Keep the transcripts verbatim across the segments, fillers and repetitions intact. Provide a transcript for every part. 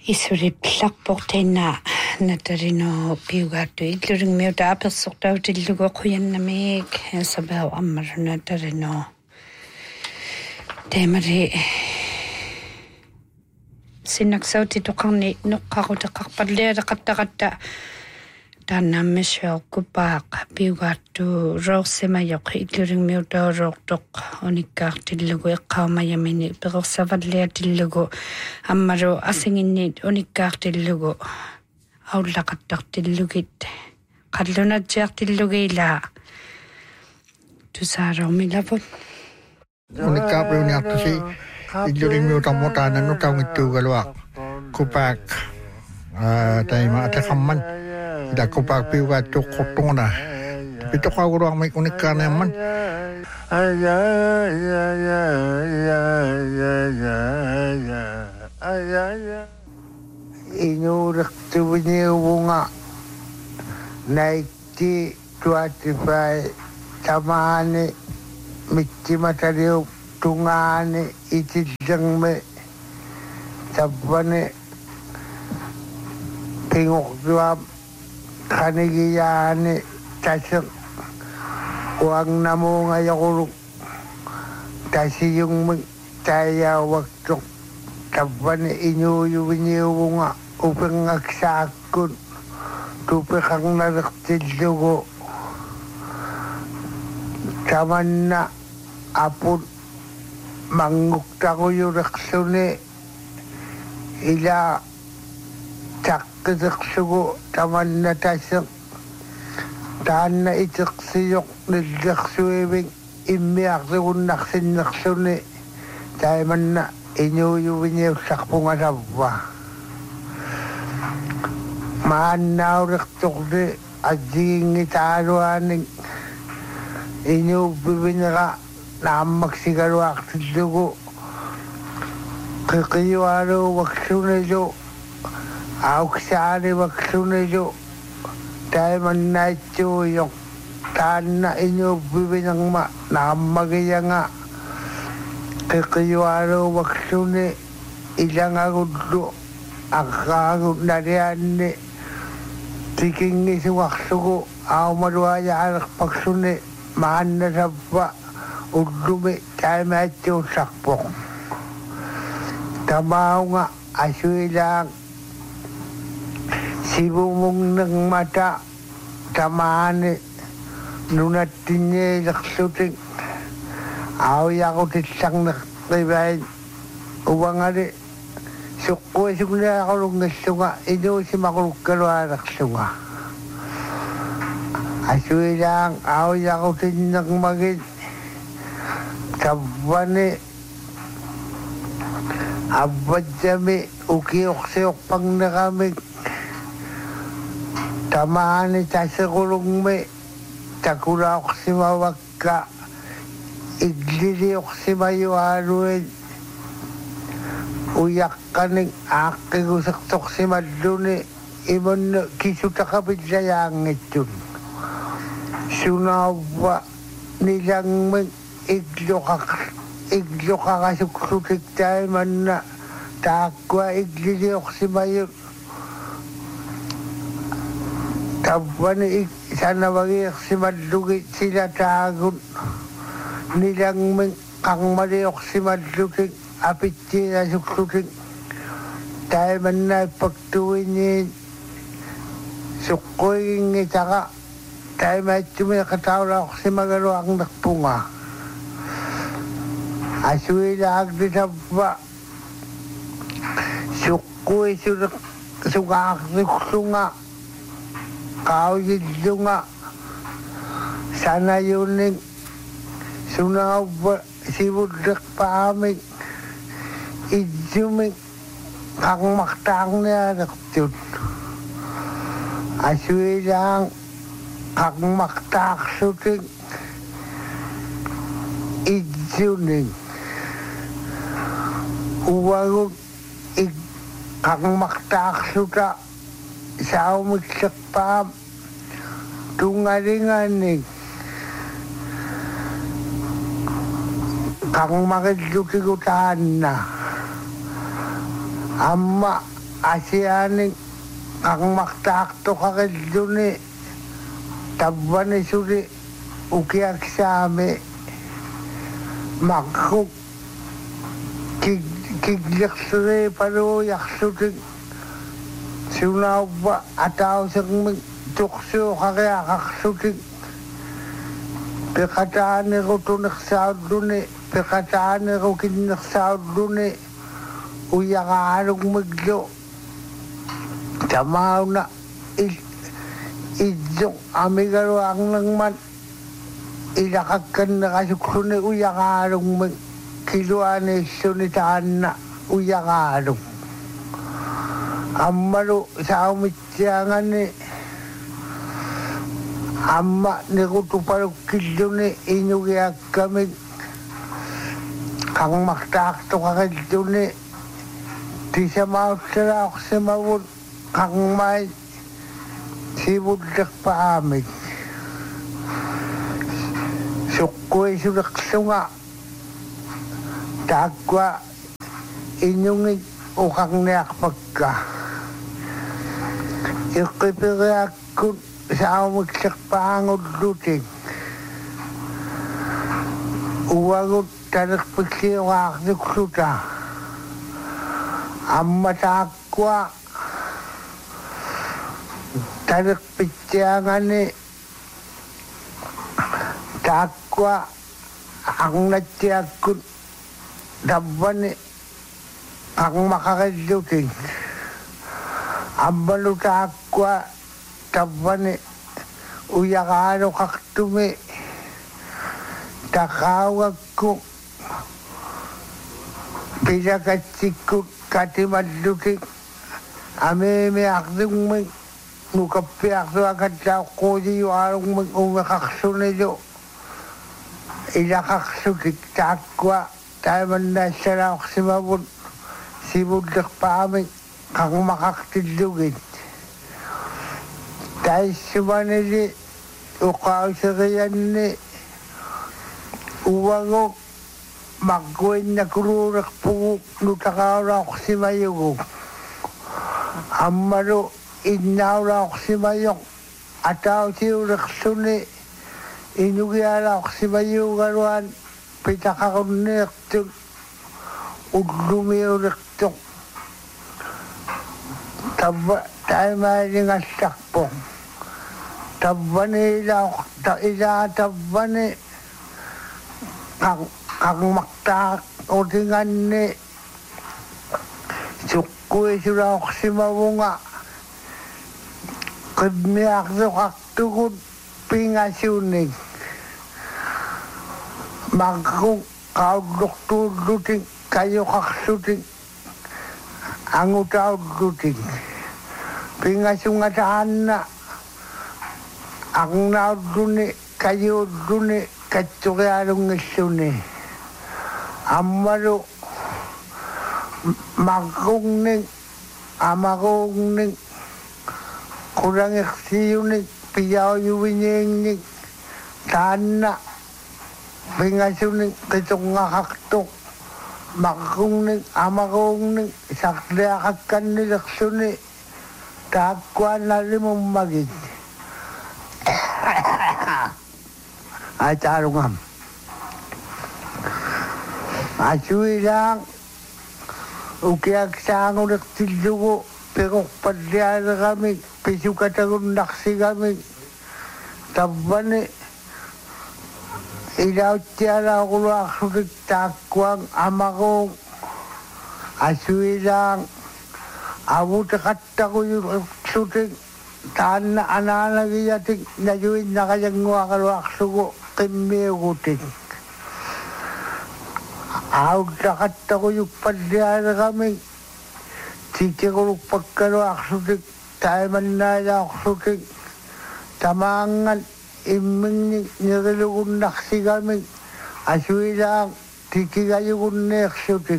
исулиплларпортинна наталино пиугаатту иллулингмиута аперсортаутиллуго куяннамик сабау аммалуна наталино темари синнаксаути тоқарни ноққарутеқарпаллиалеқаттақатта тааннааммисуаркупаақ пиугаатту роорсимайоқ иллулингмиутаалуортоқ униккаартиллугу эққаумаямини перерсаваллиатиллугу аммалу асингинниит униккаартиллугу ауллақаттартиллугит қаллунатсиартиллугиилаа тусаарормилавут униккаапиуниартуси иллулингмиутармотаананну таунгиттуугалуа купаак а тайма атақамман да купаак пиугаатту қортунгуна питоқаагуруармик униккаанаамман ая я я я я я ая я инууртувниувунга найти туатифай тамаани миттиматариу tungaani itillangme tabbane pingokduam kanigiyaani tasik uangnamunga yakuruk tasiyungme tayawaktuk tabbane inyuyuwiniwunga upengaksaakun tupekangnaraktillugu tamanna apun manguktakuyureqsuni ila taqqiteqsugu tamanna tasseq taanna iteqsiyuq nillersuivik immiarligunnarsinnersuni taimanna inuuyuviniussarpungalavva maannaulertuqli addiginnitaaluaanik inuuppivinera naammaksigaluartillugu qiqiualu vaksunelu auksaali vaksunelu taimannaitsuuyoq taanna inuuppivinangma naammagiyanga qiqiualu vaksuni ilangagullu aqqaagu naliaanni tikingisuarsugu aumaluayaaleqpaksuni maannasappa ullumi taimaatsuussarpoq tamaunga asuilaang sivumungnermata tamaani nunattinniilerlutik auyaqutillangnerqivain uvangali suqquisugniaqulungassuga inuusimaqulukkaluaalerluga asuilaang auyaqutinnermagit tabbani abbajjami ukiuqsiuqpangneramik tamaani tasequlungmi takulauqsimavakka igliliuqsimayuaaluit uyaqqanik aaqqigusertorsimalluni imannu kisutaqapillayaangitsun sunaavva nilangmik igluqaq igluqaqasuksutik taimanna taakkua igliliuqsimayut tabbani sanavagiiqsimallugit silataagun nilangmik qangmaliuqsimallutik apittiinasuksutik taimannaipaktuinniit suqquiginnitaqa taimaitsumi qataulauqsimagaluaqnerpunga asuilaaqlisappa suqquisuleq sugaaqsuksunga qaujillunga sanayunnik sunauppa sivulleqpaamik itsumik qaqmaqtaaqnialertut asuilaang qaqmaqtaaqsutik itsunik uwagut ik qaqmaqtaaqsuta saumikseqpaam tungalinganik qaqmaqillutigu taanna amma asianing ang maktakto kakalduni tabane suri ukiak same makuk kig kigliksure paro yaksutik sunawba ataw sang tukso kaya kaksutik pekataan ko tunaksaw duni pekataan ko kinaksaw duni uyakarong maglo tamaw na idzong amigaro ang nangman ilakakan na kasukune uyakarong mag kiluane sunitaan na uyakarong amaro sa umityangan ni amma ni kutuparok kilo ni inyugyak kami kang maktakto kakadyo ni di sa maut sila ako sa maut kang may sibudak pa amin sukoy sulakso nga tagwa inyong o kang niyak pagka ikipigyak ko sa magsak paangod luting uwagot tanak pagsiyo kaknuksuta ang matakwa tanak pityangan ni takwa ang natyakot daban ni ang makakaluting ang malutakwa daban ni uyakano kaktumi takawag ko pinakatsikot katimadlutik ameme akdung may nukapiak so agad sa kodi yung arong mag-umakakso nito ilakaksutik takwa tayo man na siya ako si mabun sibudak pa amin kang makaktidlugin tayo simanili ukaw sa kayan ni uwagok magkuin na kururak po nutakawra ako si mayugok amaro inawra ako si mayok ataw si urak suni inugyara ako si mayugaruan pitakakunik tuk udlumi urak tuk taba tayo maling asakpong taba nila ta ila taba ni kang kang maktak o tingan ni sukoy sila ako si mawunga kadmiak so kaktukod pingasyunig magkong kaudok-tuduting kayo kaksuting ang utaw-duting pingasyungataan na ang nauduni kayo duni katsukayarong isyuni amaro magkong amakong ning kurang iksiyunig piyaw yuwinying tana pingasyunig kitong ngakaktok magkong ning amakong ning sakliakakan nilaksuni takwa na limong magig ay tarungam asui lang ukiak sango naktilugo pero padiyana kami pisukatagon naksi kami tabani ilaw tiyala ko laksutik takwang amakong asui lang abutakatta ko yung sutik taan na ananagiyatik na yuin na kayang nga kalwaksugo kimiugutik autakat ako yung padiyana kami sige ko pagkalwaksutik tayo man na laksutik tamangan iming nilalugun naksi kami asui lang tiki kayo kung naksutik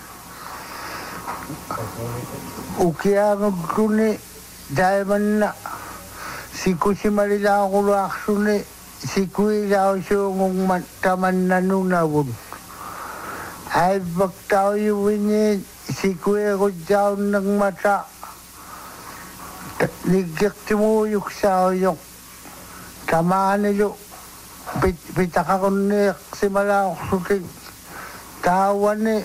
ukiangan ko ni dahil man na siku si Marila ako lakso ni siku ilaw siya ngong taman na nunawag ay bagtaw yung winid siku ako dyaw ng mata niggertimuyuk saayok tamaanilu pit pitakakunni simalaorsutik taawani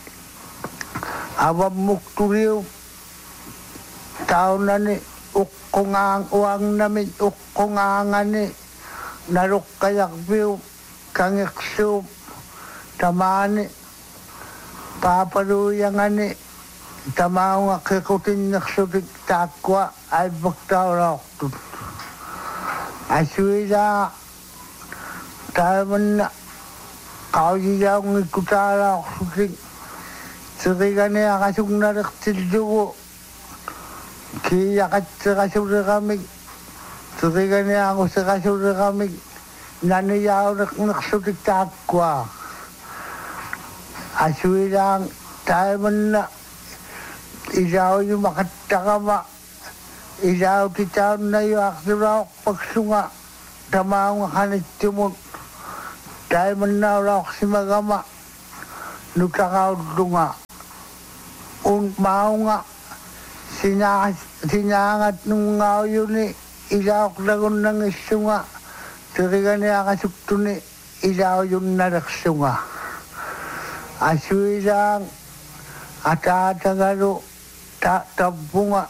avammuktuliu taunani uqqungaang uangnami uqqungaangani naluqqayarpiu kangiqsuup tamaani paapaluyangani tamaunga qikutinnersutik taakkua aivvaktaulaortut asuila taamanna qaujiyaungikkutaalaorsutik sirigani aqasugnalertillugu kiyaqatseqasuleramik sirigani aquseqasuleramik naniyaunernersutik taakkua asuilaang taamanna ilauyu maqattaqama ilautitaunnayu aqsulaorpaksunga tamaunga qanittumut taamannaulaorsimagama nutaqaullunga un maunga sinaa sinaangat nungauyuni ilauqlagunnangissunga tirigani aqasuktuni ilauyunnalersunga asuilaang ataatagalu ta tabunga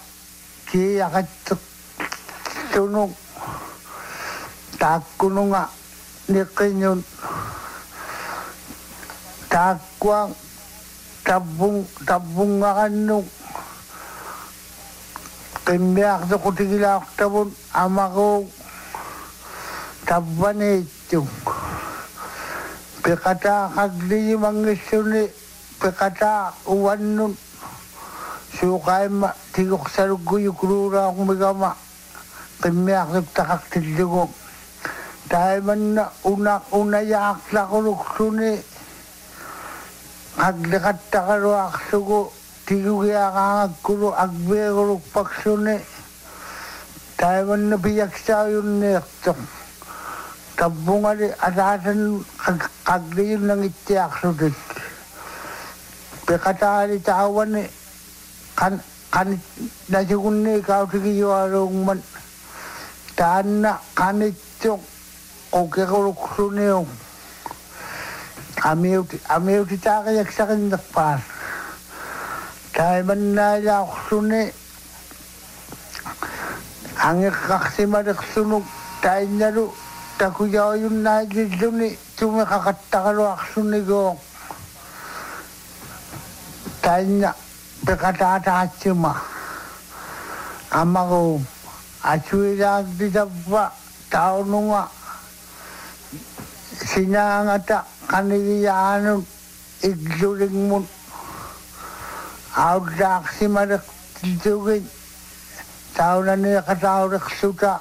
kiyaqatteqtunuk taakkununga niqinyun taakkuang tabbung tabbungaqannuk qimmiaqtoqutigilaaqtavun amaquuq tabbaniittuk piqataa qagliyimanngissuni piqataa uannun suuqaimma tiguqsalugguyukuluuraaqmigama qimmiaqtuk taqaqtillugu taimanna una unayaaqlaquluksuni qaqliqattaqaluaqsugu tigugiaqaangakkulu akbeegulukpaksuni taimanna piyaksaayunniiqtuq tabbungali ataatan qagliyunnangittiaqsutik piqataali taawani kan kan nasugunni kautigiyualuungman taanna qanittuq uqequluksuniuq amiuti amiuti taaqiyaksaqinnерpaan taimannailaaorsuni angeqqarsimaleqsunuk tainnalu takuyaayunnaallilluni tumeqaqattaqaluarsuniguuq tainna peqataataatsima amaruum asuilaaglitavva taununga sinaangata qanigiyaanun igluringmun aullaaqsimaleqtitugin taunaniiqatauleqsuta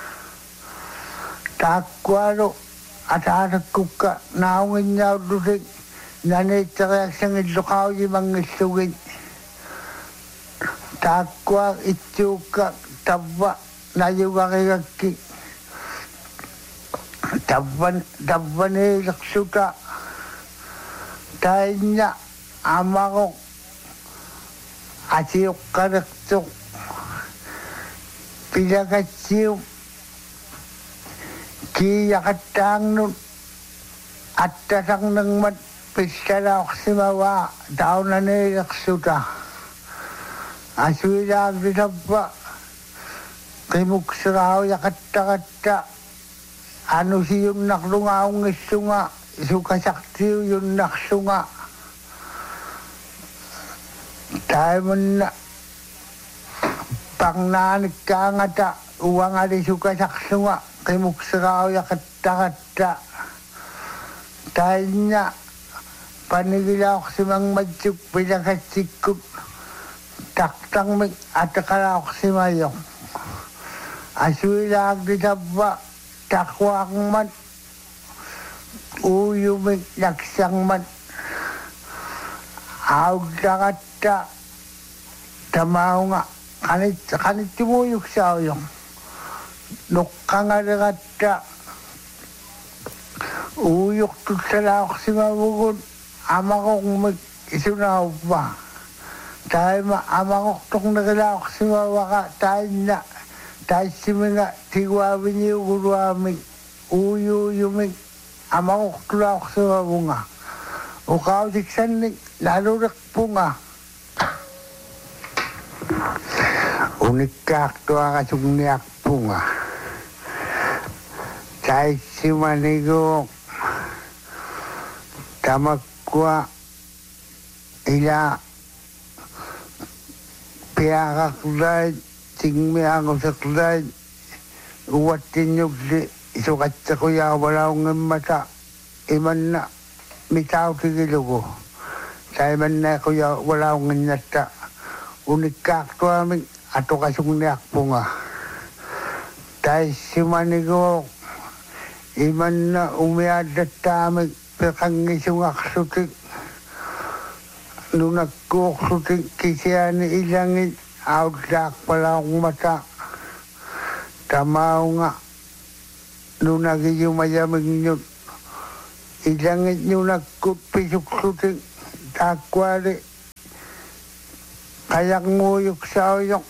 taakkualu ataatekkukka naunginnaullutik naniitteriaksangilluqaujimangissugin taakkuaq ittuukka tavva nayugaqigakki tavvan tavvaniileqsuta tainna amaroq asiuqqalertuq pilakatsiu kiyaqattaangnut attasarnermat pissalaorsimawaa taunaniileqsuta asuilaaglitappa qimukseraujaqattaqatta anusiyunnarlungaungissunga sukasartiuyunnarsunga taimanna parnaanikkaangata uangali sukasarsunga qimukseraujaqattaqatta tainna panigilaorsimangmatsuk pilakatsikkut taqtarmik ataqalaorsimayoq asuilaaglitappa taqwaaqmat uuyumik naksarmat aullaqatta tamaunga qanit qanittumuyuksaayoq nuqqangaleqatta uuyuqtussalaorsimavugun amaroqmik isunauppa taima amangoktok nagalaok si mawaka tayo na tayo si mga tigwabi niyo guruamig uyu yumig amangoktok si mawunga ukaw diksan ni lalo rakpunga unikak to ang kasugniak punga tayo si manigo tamakwa ila piakaklay tingmi ako saklay uwatin yung isukat sa kuya wala akong mata iman na mitaw tigilo ko sa iman na kuya wala akong nata unikak to aming ato kasugniak punga tayo si manigo iman na umiadat tamig pekangisong aksutik nung nagkuksutik kisya ni ilangit outdak pala akong mata tamaw nga nung nagiyumayamig nyo ilangit nyo nagkutpisuksutik takwari kayak nguyok sa oyok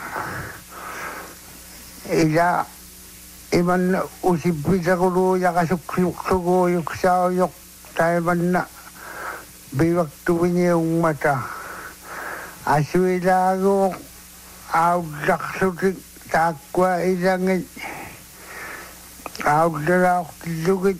ila iman na usipit ako luya kasuksukuyok sa oyok tayo man na biwak tuwin yung mata aswila ako awdak sutik takwa ilangit awdak lugit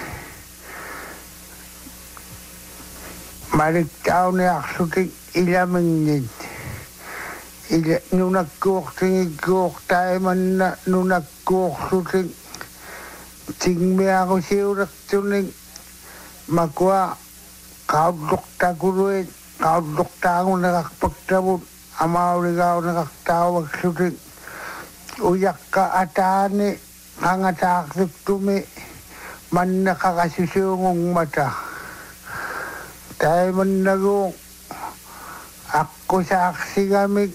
maliktaw na aksutik ilaming nid ila nung nagkukting igkuk tayo man na nung nagkuksutik tingmi ako siurak tunig makwa kaudok ta kuruit kaudok ta ako nakakapagtabot amawag ako nakakatawag sutik uyak ka atani kangataktik tumi man nakakasisungong mata tayo man nagong ako saksi kami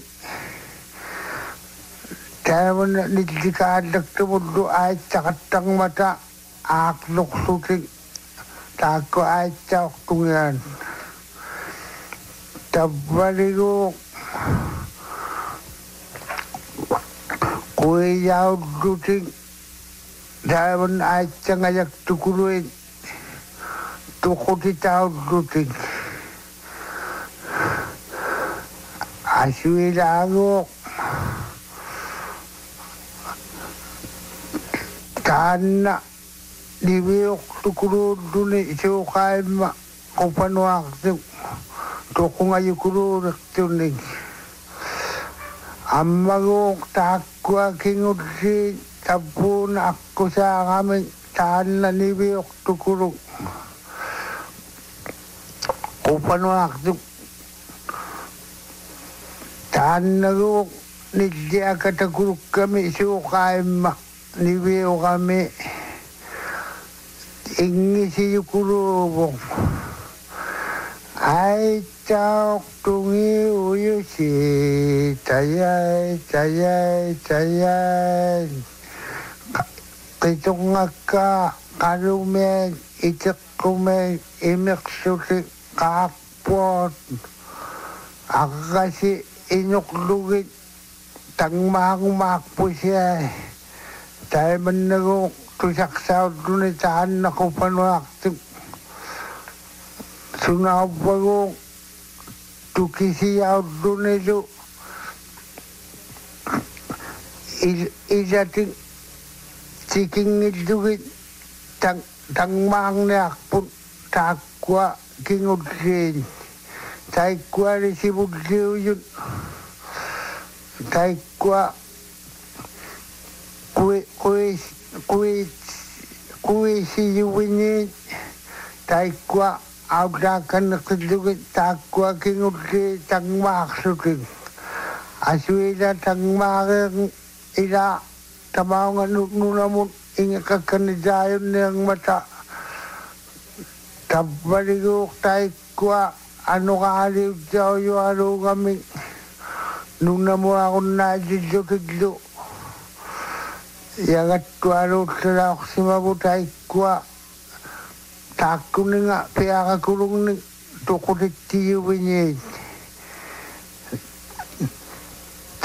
tayo man nitikadak tumundo ay sakatang mata aklok sutik tako ay chok tungan tabaligo kuyaw duting dawan ay changayak tukuruin tukuti tao duting aswilago kana dibiok tukuru duni siu kaima kupanuak tu tukung ayu kuru rektuning amagok takwa kingudsi tapun aku sa kami tahan dibiok tukuru kupanuak tu tahan nagok nidya katakuruk kami siu kaima dibiok kami ingi si yukurubo ay chok tungi uyu si tayay tayay tayay kitong ngaka karumen itik kumen imik sutik kapot ako kasi inuklugit tangmang makpo siya tayo man nagok tusak sa doon tahan na ko panuaktik sunaw pa ko tukisiyaw doon ito isating siking idugit tang tangmang na akpun takwa kingudsin taikwa rin si budliw yun taikwa kuwi kuwi kui kui si yuwini taikwa awdakan nakadugit takwa kingudli tangmaksutin aswila tangmakang ila tamaw nga nunamun inga kakanidayon niyang mata tabaligok taikwa ano kaaliw daw yung ano kami nung namu akong nadidyo-tidyo yagat tuaro tala ako si mabutay kwa tako ni nga piyaka kulong ni tukulit tiyo binyay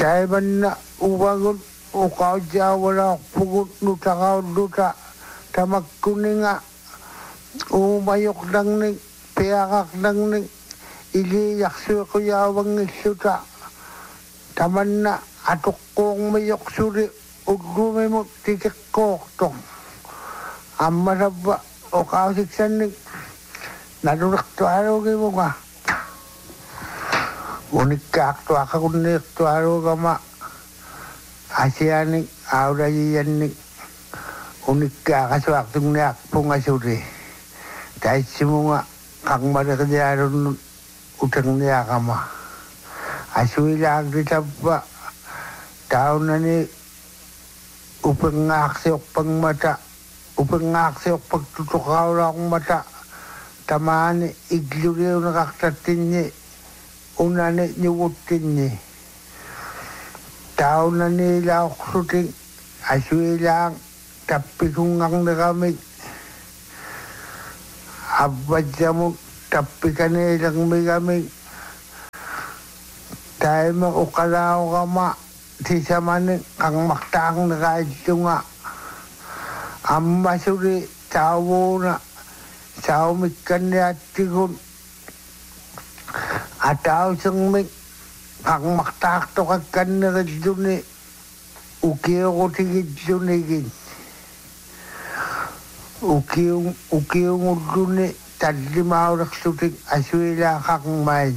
taiman na uwangun ukau jawala pugut nutakau duta tamak kuninga umayok dang ning peakak dang ning ili yaksu kuyawang isuta taman na atuk kong mayok suri udume mo tikik koktong amma sabba ukau siksan ning nadurak tuaro mo ka unik kak tu aka kunik tuaro kama asianik aura yanik unik kak aswaktung niak punga suri dahil simunga kang madakadyaron utang niya kama asui lang di sabba taon na ni upang ngaksyok pang mata upang ngaksyok pagtutukaw lang mata tamaan ni igluriw nakaktatin niya una ni niwutin niya taon na nila uksuting asui lang tapi kungang na kami abad mo tapi kanilang may kami dahil maukalaw ka ma di sa maning ang maktang na kahit nga ang masuri tawo na sa umikan niya tigun at tao sang may ang maktakto kakan na kahit ni ukiyo ko tigit sunigin ukiyo ukiyo ngulo ni tadli maurak sutik aswila kang main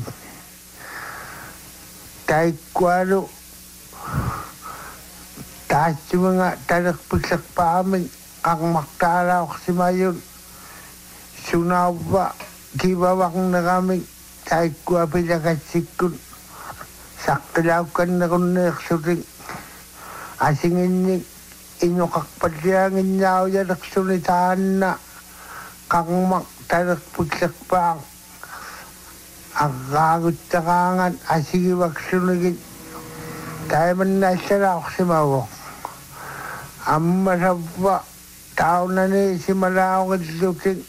tay kwalo tas mga tadak pagsak pa amin ang maktalaw kasi mayon sunaw ba kibawak na kami tay kwa pinakasikun sakalaw kan na kunik sutik asingin ni inyo kakpadyangin niyaw yan naksunitahan na kang maktarak pagsak pa ang kagot na kangan asigi magsunigin tayo man nasara ako si Mawok ang masabwa tao na ni si Malaw at Luting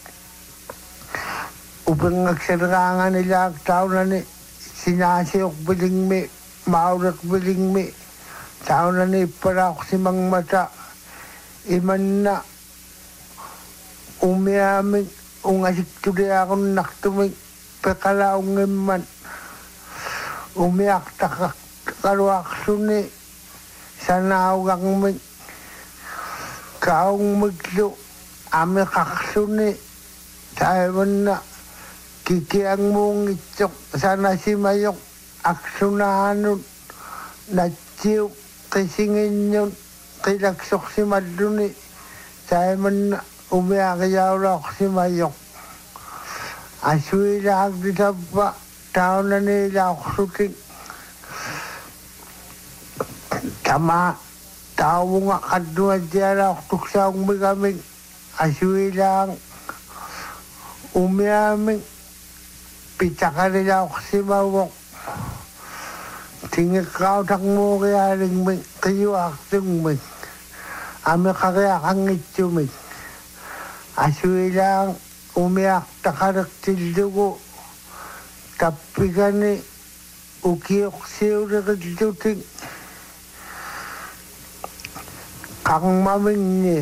upang nagsarakangan nila ang tao na ni sinasiyok biling mi maurak biling mi tao na ni para ako si Mang Mata iman na umiaming ungasik tuloy ako naktumig pekalaong iman umiak takak karuak suni sa naugang mig kaong miglo ame kaksuni tayo na kikiang mong itok sana si Mayok aksunahanun na chiw kisingin yun kilaksok si Maduni tayo na umiakayaw lang si Mayok aswi lang di sabba tao na nila ako suting tama tao nga kadwa dyan ako tuksang magaming aswi lang umiaming pitaka nila ako si Mawok tingin ka utang mo kaya rin may kayo akting may ame kaya kang itsumig aswi lang umiak takarak tildugo tapi kani ukiyok siyo na kaduting kang maming ni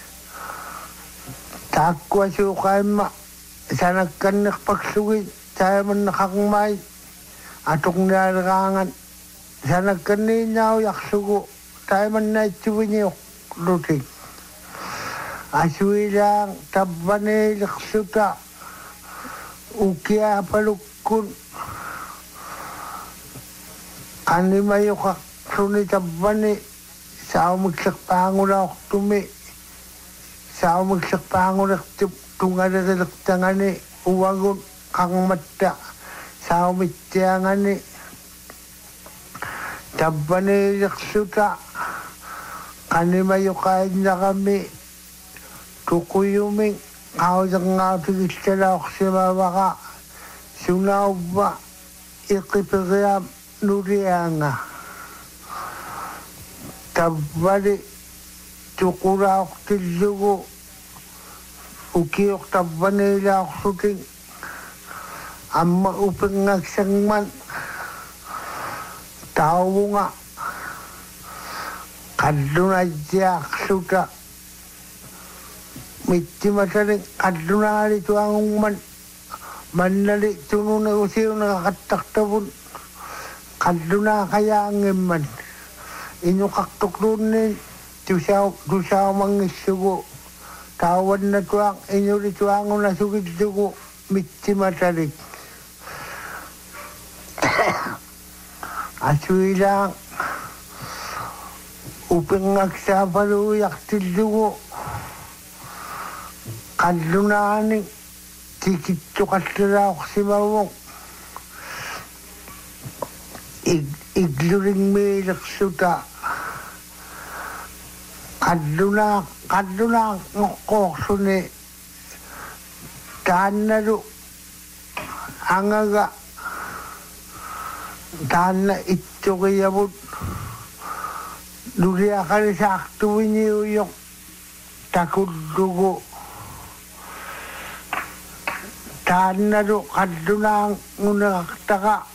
takwa siyo kay ma sa nagkanak pagsugit tayo man nakakmay atong narakangan sa nagkaninaw yaksugo tayo man na itsubiniyok luting aswi lang tabane laksuta ukia palukun ani mayo ka suni tabane sa umiksak pangula tumi sa umiksak pangula tungada talaktangani uwagon kang mata sa umityangani tabane laksuta ani mayo kain na kami tukuyuming kao yang ngau tigis telak si mawaka sunaw ba ikipigam nurianga tabali tukura ako tilugo ukiyok tabanila ako suting amma upang ngagsangman taunga kaduna jaksuta mittimatari kaduna ali tuanguman manali tununa usiu nakakataktabun kaduna kayangiman inukaktuklun tusaw tusaw mangisugo tawan na tuang inuri tuango na sugid sugo mittimatari asuilang upingag sa paluyak tilugo kadunani tikito katira ko si mawong ig igluring milak suta kaduna kaduna ngokokso ni tanado angaga tana ito kaya mo duriya ka rin sa aktuwin niyo yung takudugo tanado kaduna ng unang taka